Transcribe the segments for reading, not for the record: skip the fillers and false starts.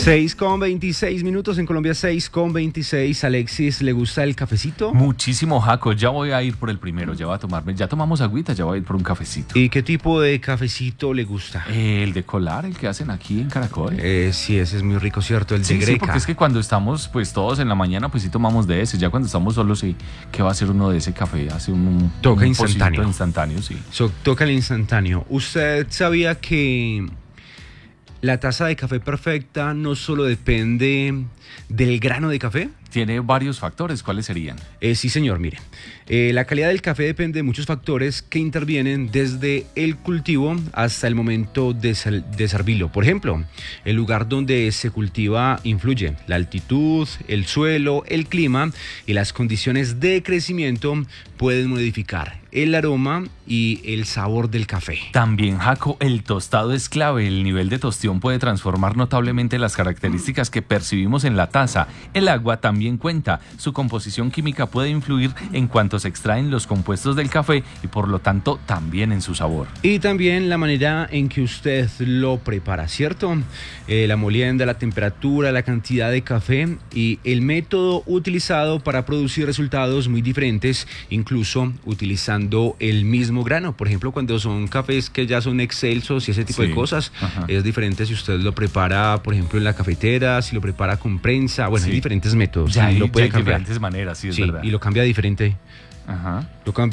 6:26 en Colombia, 6:26. Alexis, ¿le gusta el cafecito? Muchísimo, Jaco. Ya voy a ir por el primero. Ya tomamos agüita, ya voy a ir por un cafecito. ¿Y qué tipo de cafecito le gusta? El de colar, el que hacen aquí en Caracol. Sí, ese es muy rico, ¿cierto? El de Greca. Sí, porque es que cuando estamos pues todos en la mañana, pues sí tomamos de ese. Ya cuando estamos solos, sí, ¿qué va a hacer uno de ese café? Hace un instantáneo. Instantáneo, sí. Toca el instantáneo. ¿Usted sabía que la taza de café perfecta no solo depende del grano de café? Tiene varios factores. ¿Cuáles serían? Sí, señor, mire. La calidad del café depende de muchos factores que intervienen desde el cultivo hasta el momento de servirlo. Por ejemplo, el lugar donde se cultiva influye. La altitud, el suelo, el clima y las condiciones de crecimiento pueden modificar el aroma y el sabor del café. También, Jaco, el tostado es clave. El nivel de tostión puede transformar notablemente las características que percibimos en la taza. El agua también cuenta. Su composición química puede influir en cuanto se extraen los compuestos del café y por lo tanto también en su sabor. Y también la manera en que usted lo prepara, ¿cierto? La molienda, la temperatura, la cantidad de café y el método utilizado para producir resultados muy diferentes, incluso utilizando el mismo grano. Por ejemplo, cuando son cafés que ya son excelsos y ese tipo de cosas, es diferente si usted lo prepara, por ejemplo, en la cafetera, si lo prepara con prensa. Bueno, hay diferentes métodos. Ya lo puede cambiar. Hay diferentes maneras, sí, es verdad. Y lo cambia diferente. Ajá.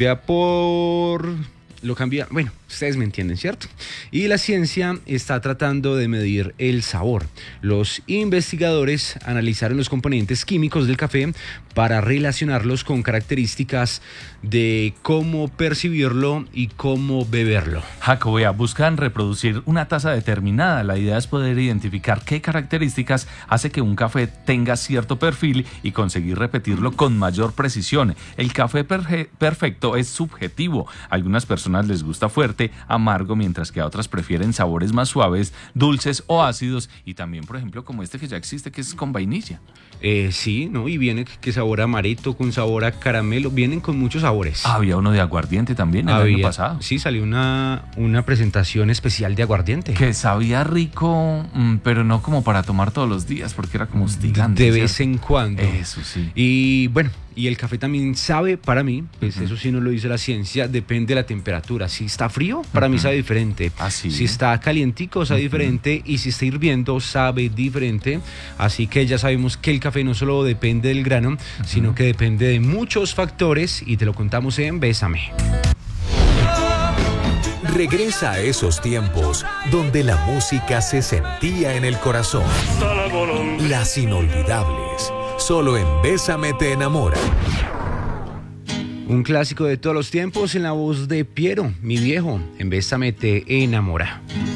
Bueno, ustedes me entienden, ¿cierto? Y la ciencia está tratando de medir el sabor. Los investigadores analizaron los componentes químicos del café para relacionarlos con características de cómo percibirlo y cómo beberlo. Jaco, buscan reproducir una taza determinada. La idea es poder identificar qué características hace que un café tenga cierto perfil y conseguir repetirlo con mayor precisión. El café perfecto es subjetivo. A algunas personas les gusta fuerte, amargo, mientras que a otras prefieren sabores más suaves, dulces o ácidos. Y también, por ejemplo, como este que ya existe, que es con vainilla. Sí, ¿no? Y viene que sabor a amaretto, con sabor a caramelo, vienen con muchos sabores. Había uno de aguardiente también el año pasado. Sí, salió una presentación especial de aguardiente. Que sabía rico, pero no como para tomar todos los días, porque era como hostigante. De vez en cuando. Eso sí. Y bueno, y el café también sabe, para mí, pues eso sí no lo dice la ciencia, depende de la temperatura. Si está frío, para mí sabe diferente. ¿Sí? Si está calientico, sabe diferente. Y si está hirviendo, sabe diferente. Así que ya sabemos que el café no solo depende del grano, sino que depende de muchos factores. Y te lo contamos en Bésame. Regresa a esos tiempos donde la música se sentía en el corazón. Las inolvidables. Solo en Bésame te enamora. Un clásico de todos los tiempos en la voz de Piero, mi viejo, en Bésame te enamora.